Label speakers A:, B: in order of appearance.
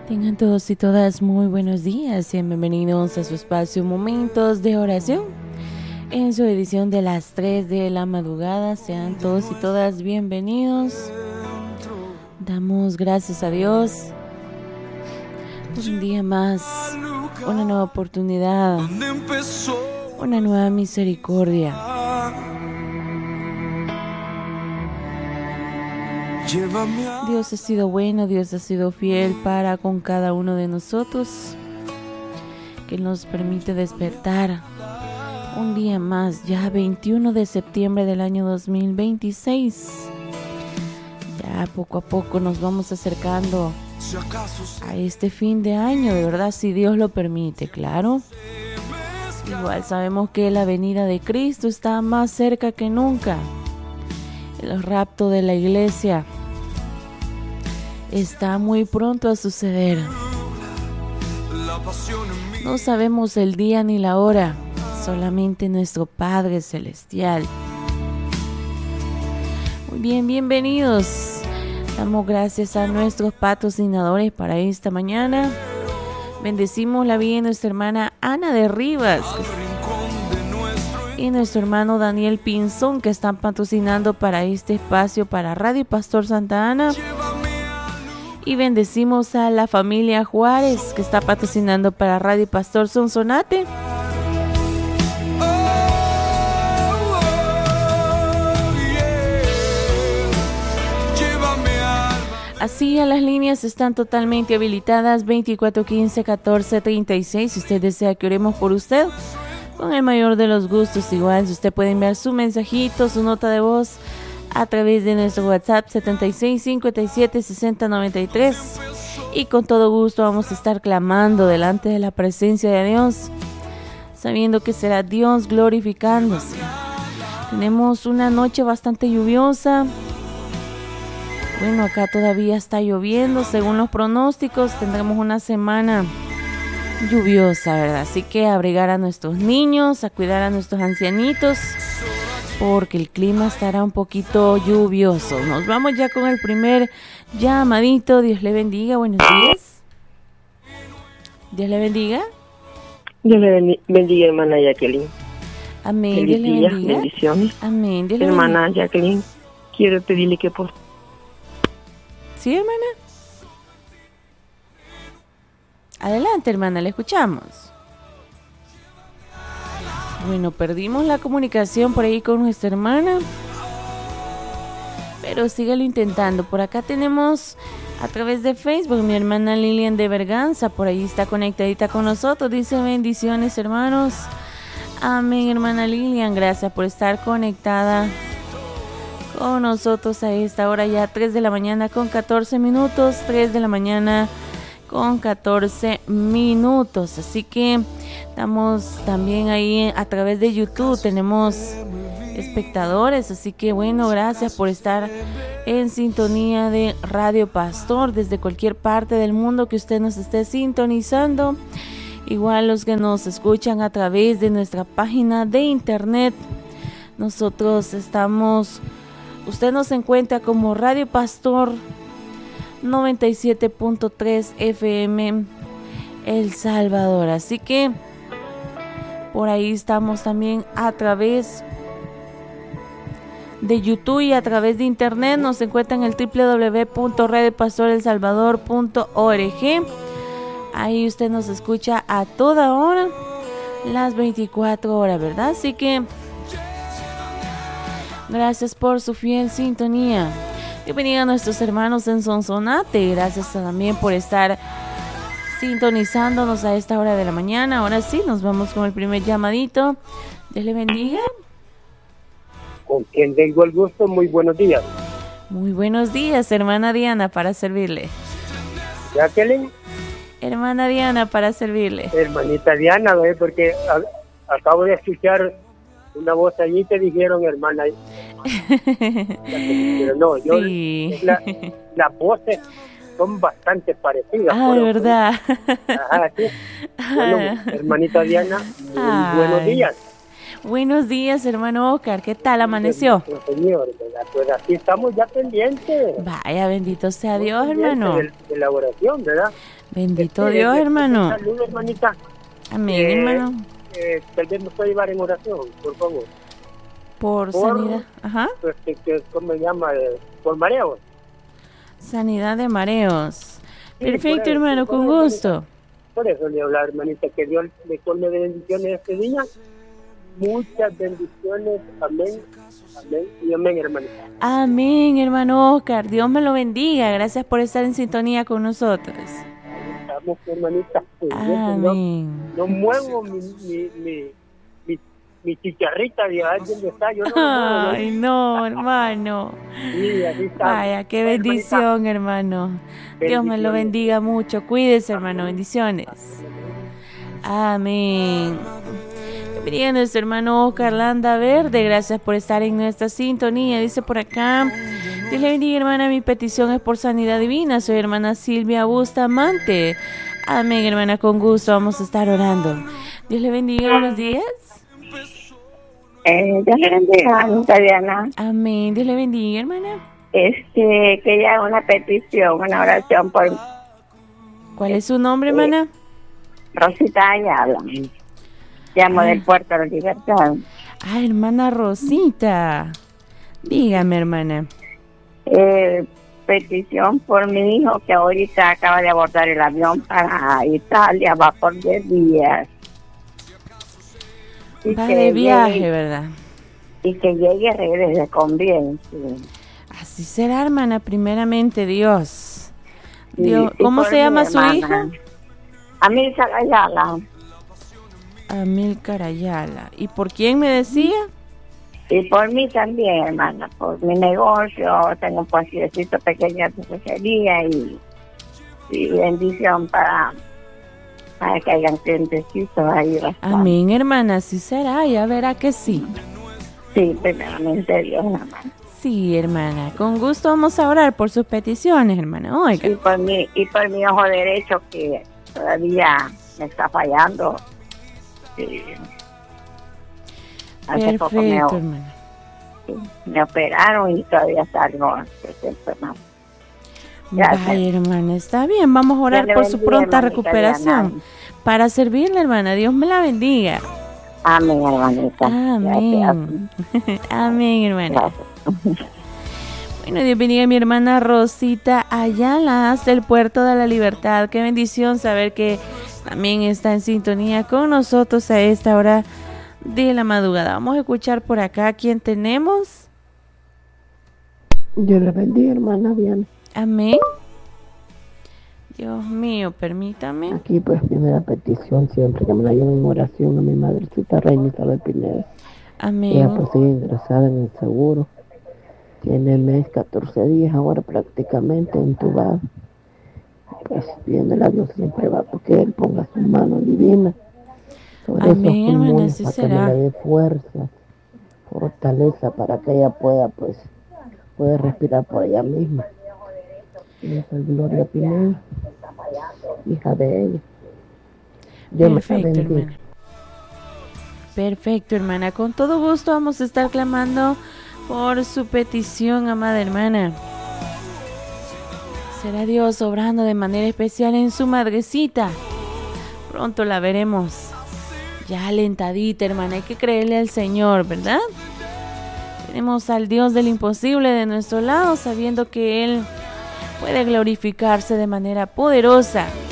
A: Tengan todos y todas muy buenos días y bienvenidos a su espacio Momentos de Oración. En su edición de las 3 de la madrugada, sean todos y todas bienvenidos. Damos gracias a Dios por un día más, una nueva oportunidad, una nueva misericordia. Dios ha sido bueno, Dios ha sido fiel para con cada uno de nosotros, que nos permite despertar un día más, ya 21 de septiembre del año 2026. Ya poco a poco nos vamos acercando a este fin de año, de verdad, si Dios lo permite, claro. Igual sabemos que la venida de Cristo está más cerca que nunca. El rapto de la iglesia está muy pronto a suceder. No sabemos el día ni la hora, solamente nuestro Padre Celestial. Muy bien, bienvenidos. Damos gracias a nuestros patrocinadores para esta mañana. Bendecimos la vida de nuestra hermana Ana de Rivas y nuestro hermano Daniel Pinzón, que están patrocinando para este espacio para Radio Pastor Santa Ana. Y bendecimos a la familia Juárez, que está patrocinando para Radio Pastor Sonsonate. Así, las líneas están totalmente habilitadas, 2415-1436. Si usted desea que oremos por usted, con el mayor de los gustos. Igual, si usted puede enviar su mensajito, su nota de voz a través de nuestro WhatsApp 76576093, y con todo gusto vamos a estar clamando delante de la presencia de Dios, sabiendo que será Dios glorificándose. Tenemos una noche bastante lluviosa. Bueno, acá todavía está lloviendo, según los pronósticos tendremos una semana lluviosa, ¿verdad? Así que a abrigar a nuestros niños, a cuidar a nuestros ancianitos, porque el clima estará un poquito lluvioso. Nos vamos ya con el primer llamadito. Dios le bendiga, buenos días. Dios le bendiga.
B: Dios le bendiga, hermana Jacqueline.
A: Amén.
B: Feliz
A: Dios le
B: día,
A: bendiga.
B: bendiciones.
A: Amén. Dios le
B: hermana
A: bendiga.
B: Jacqueline, quiero pedirle que por...
A: ¿Sí, hermana? Adelante, hermana, le escuchamos. Bueno, perdimos la comunicación por ahí con nuestra hermana, pero sígalo intentando. Por acá tenemos a través de Facebook mi hermana Lilian de Berganza, por ahí está conectadita con nosotros. Dice: bendiciones, hermanos. Amén, hermana Lilian, gracias por estar conectada con nosotros a esta hora, ya 3 de la mañana con 14 minutos, 3 de la mañana con 14 minutos. Así que estamos también ahí a través de YouTube, tenemos espectadores, así que bueno, gracias por estar en sintonía de Radio Pastor desde cualquier parte del mundo que usted nos esté sintonizando. Igual los que nos escuchan a través de nuestra página de internet, nosotros estamos, usted nos encuentra como Radio Pastor 97.3 FM El Salvador. Así que por ahí estamos también a través de YouTube y a través de internet. Nos encuentran en el www.radiopastoresalvador.org. Ahí usted nos escucha a toda hora, las 24 horas, ¿verdad? Así que gracias por su fiel sintonía. Bienvenidos a nuestros hermanos en Sonsonate. Gracias también por estar sintonizándonos a esta hora de la mañana. Ahora sí, nos vamos con el primer llamadito. Dios le bendiga.
B: Con quien tengo el gusto, muy buenos días.
A: Muy buenos días, hermana Diana, para servirle.
B: Jacqueline.
A: Hermana Diana, para servirle.
B: Hermanita Diana, ¿ve? Porque acabo de escuchar una voz allí, te dijeron hermana. Pero no, yo,
A: sí.
B: las voces son bastante parecidas.
A: Ah, de verdad.
B: Ajá, sí. Bueno, hermanita Diana, muy buenos días.
A: Buenos días, hermano Oscar. ¿Qué tal amaneció?
B: Señor, pues aquí estamos ya pendientes.
A: Vaya, bendito sea Dios, hermano.
B: De la oración, ¿verdad?
A: Bendito Dios, hermano.
B: Salud, hermanita.
A: Amén, hermano.
B: Tal vez me puede llevar en oración, por favor.
A: Por sanidad. Ajá.
B: ¿Cómo se llama? Por mareos.
A: Sanidad de mareos.
B: Sí,
A: Perfecto, hermano, con gusto.
B: Por eso le hablo, hermanita, que Dios le colme de bendiciones este día. Muchas bendiciones. Amén. Amén y amén, hermanita.
A: Amén, hermano Oscar. Dios me lo bendiga. Gracias por estar en sintonía con nosotros.
B: Estamos, hermanita.
A: Amén.
B: No muevo mi chicharrita de alguien que está. Yo no muevo.
A: Ay, no, hermano.
B: Sí, así está.
A: Vaya, qué bendición, hermano. Dios me lo bendiga mucho. Cuídese, hermano. Bendiciones. Amén. Bienvenido nuestro hermano Oscar Landa Verde. Gracias por estar en nuestra sintonía. Dice por acá: Dios le bendiga, hermana. Mi petición es por sanidad divina. Soy hermana Silvia Bustamante. Amén, hermana. Con gusto vamos a estar orando. Dios le bendiga. Buenos días.
C: Dios le bendiga, hermanita Diana.
A: Amén. Dios le bendiga, hermana.
C: Quería una petición, una oración por
A: ¿Cuál es su nombre, hermana?
C: Rosita Ayala. Llamo del Puerto de la Libertad.
A: Ah, hermana Rosita. Dígame, hermana.
C: Petición por mi hijo que ahorita acaba de abordar el avión para Italia, va por 10 días.
A: Va de viaje, ¿verdad?
C: Y que llegue y regrese con bien. Sí.
A: Así será, hermana, primeramente Dios. Dios. ¿Cómo se llama su hijo?
C: Amílcar Ayala.
A: Amílcar Ayala. ¿Y por quién me decía?
C: Y por mí también, hermana, por mi negocio. Tengo un puestecito pequeño de cervecería y bendición para que hayan clientecitos ahí. Bastante.
A: Amén, hermana, así será, ya verá que sí.
C: Sí, primeramente Dios, hermana.
A: Sí, hermana, con gusto vamos a orar por sus peticiones, hermana. Oiga.
C: Y por mi ojo derecho que todavía me está fallando. Sí. Hace poco
A: hermana.
C: Me operaron y todavía salgo.
A: Vaya, hermana, está bien. Vamos a orar por su pronta recuperación. Para servirle, hermana. Dios me la bendiga.
C: Amén, hermanita.
A: Amén. Amén, hermana. Bueno, Dios bendiga a mi hermana Rosita Ayala hasta el Puerto de la Libertad. Qué bendición saber que también está en sintonía con nosotros a esta hora de la madrugada. Vamos a escuchar por acá quién tenemos.
D: Dios le bendiga, hermana Diana.
A: Amén. Dios mío, permítame.
D: Aquí pues primera petición siempre que me la lleven en oración a mi madrecita Reina Isabel Pineda.
A: Amén.
D: Ella pues sigue ingresada en el seguro. Tiene mes 14 días ahora prácticamente entubada. Pues pidiéndole a Dios siempre va porque Él ponga su mano divina sobre esos pulmones para que me le dé fuerza, fortaleza para que ella pueda respirar por ella misma. Yo soy Gloria Pineda, hija de ella.
A: Perfecto, hermana. Perfecto, hermana. Con todo gusto vamos a estar clamando por su petición, amada hermana. Será Dios obrando de manera especial en su madrecita. Pronto la veremos ya alentadita, hermana. Hay que creerle al Señor, ¿verdad? Tenemos al Dios del imposible de nuestro lado, sabiendo que Él puede glorificarse de manera poderosa